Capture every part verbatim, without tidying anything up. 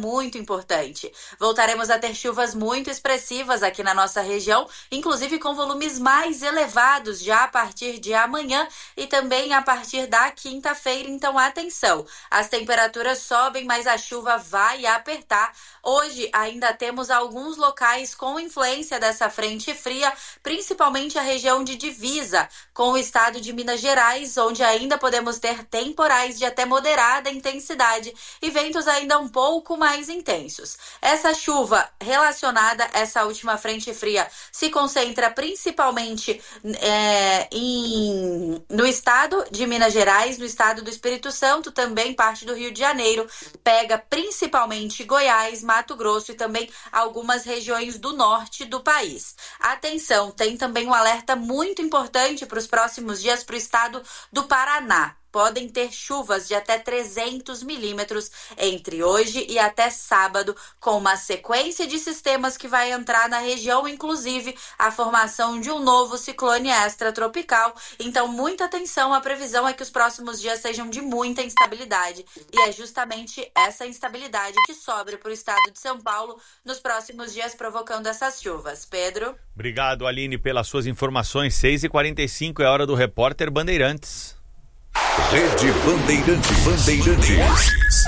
muito importante. Voltaremos a ter chuvas muito expressivas aqui na nossa região, inclusive com volumes mais elevados já a partir de amanhã e também a partir da quinta-feira. Então, atenção, as temperaturas sobem, mas a chuva vai apertar. Hoje ainda temos alguns locais com influência dessa frente fria, principalmente a região de divisa com o estado de Minas Gerais, onde ainda podemos ter temporais de até moderada intensidade e ventos ainda um pouco mais intensos. Essa chuva relacionada a essa última frente fria se concentra principalmente é, em, no estado de Minas Gerais, no estado do Espírito Santo, também parte do Rio de Janeiro, pega principalmente Goiás, Mato Grosso e também algumas regiões do norte do país. Atenção, tem também um alerta muito importante para os próximos dias para o estado do Paraná. Podem ter chuvas de até trezentos milímetros entre hoje e até sábado, com uma sequência de sistemas que vai entrar na região, inclusive a formação de um novo ciclone extratropical. Então, muita atenção, a previsão é que os próximos dias sejam de muita instabilidade. E é justamente essa instabilidade que sobra para o estado de São Paulo nos próximos dias, provocando essas chuvas. Pedro? Obrigado, Aline, pelas suas informações. seis e quarenta e cinco é hora do Repórter Bandeirantes. Rede Bandeirantes. Bandeirantes.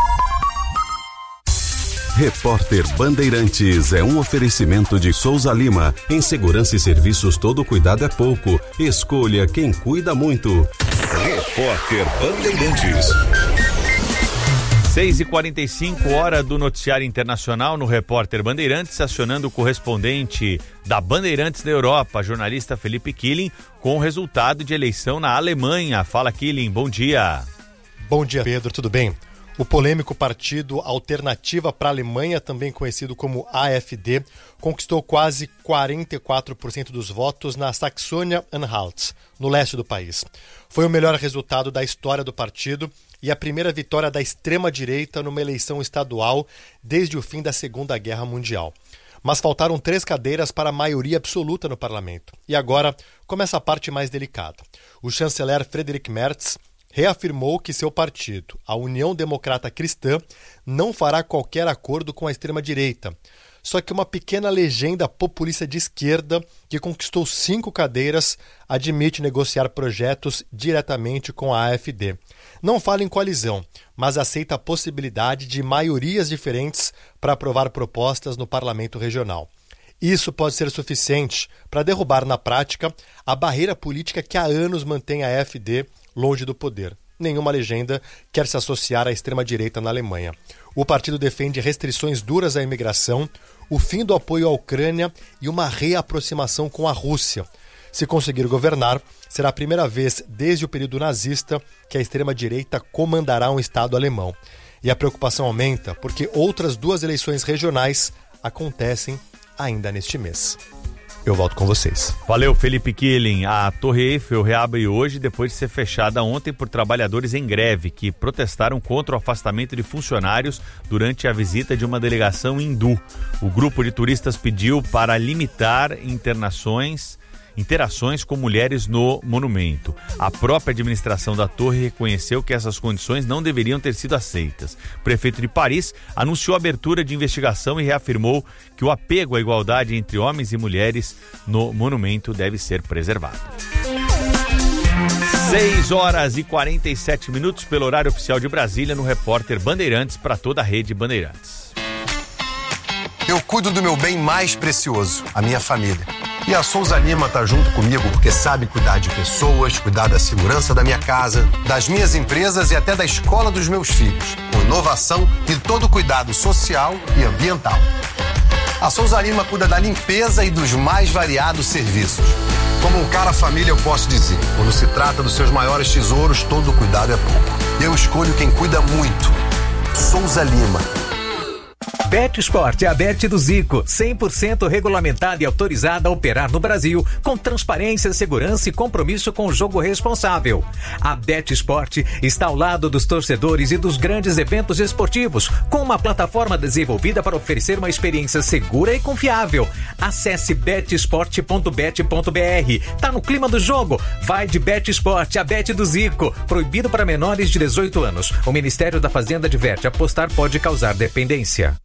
Repórter Bandeirantes é um oferecimento de Souza Lima. Em segurança e serviços, todo cuidado é pouco. Escolha quem cuida muito. Repórter Bandeirantes. seis e quarenta e cinco, hora do noticiário internacional no Repórter Bandeirantes, acionando o correspondente da Bandeirantes da Europa, jornalista Felipe Killing, com o resultado de eleição na Alemanha. Fala, Killing, bom dia. Bom dia, Pedro, tudo bem? O polêmico partido Alternativa para a Alemanha, também conhecido como A F D, conquistou quase quarenta e quatro por cento dos votos na Saxônia-Anhalt, no leste do país. Foi o melhor resultado da história do partido e a primeira vitória da extrema-direita numa eleição estadual desde o fim da Segunda Guerra Mundial. Mas faltaram três cadeiras para a maioria absoluta no parlamento. E agora começa a parte mais delicada. O chanceler Friedrich Merz reafirmou que seu partido, a União Democrata Cristã, não fará qualquer acordo com a extrema-direita. Só que uma pequena legenda populista de esquerda, que conquistou cinco cadeiras, admite negociar projetos diretamente com a A F D. Não fala em coalizão, mas aceita a possibilidade de maiorias diferentes para aprovar propostas no parlamento regional. Isso pode ser suficiente para derrubar na prática a barreira política que há anos mantém a A F D longe do poder. Nenhuma legenda quer se associar à extrema-direita na Alemanha. O partido defende restrições duras à imigração, o fim do apoio à Ucrânia e uma reaproximação com a Rússia. Se conseguir governar, será a primeira vez desde o período nazista que a extrema-direita comandará um Estado alemão. E a preocupação aumenta porque outras duas eleições regionais acontecem ainda neste mês. Eu volto com vocês. Valeu, Felipe Killing. A Torre Eiffel reabre hoje depois de ser fechada ontem por trabalhadores em greve que protestaram contra o afastamento de funcionários durante a visita de uma delegação hindu. O grupo de turistas pediu para limitar internações interações com mulheres no monumento. A própria administração da torre reconheceu que essas condições não deveriam ter sido aceitas. O prefeito de Paris anunciou a abertura de investigação e reafirmou que o apego à igualdade entre homens e mulheres no monumento deve ser preservado. seis horas e quarenta e sete minutos pelo horário oficial de Brasília, no Repórter Bandeirantes para toda a rede Bandeirantes. Eu cuido do meu bem mais precioso, a minha família. E a Souza Lima tá junto comigo porque sabe cuidar de pessoas, cuidar da segurança da minha casa, das minhas empresas e até da escola dos meus filhos, com inovação e todo cuidado social e ambiental. A Souza Lima cuida da limpeza e dos mais variados serviços. Como um cara família, eu posso dizer, quando se trata dos seus maiores tesouros, todo cuidado é pouco. Eu escolho quem cuida muito. Souza Lima. BetSport é a Bet do Zico, cem por cento regulamentada e autorizada a operar no Brasil, com transparência, segurança e compromisso com o jogo responsável. A BetSport está ao lado dos torcedores e dos grandes eventos esportivos, com uma plataforma desenvolvida para oferecer uma experiência segura e confiável. Acesse bet sport ponto bet ponto b r. Tá no clima do jogo? Vai de BetSport, a Bet do Zico. Proibido para menores de dezoito anos. O Ministério da Fazenda adverte: apostar pode causar dependência.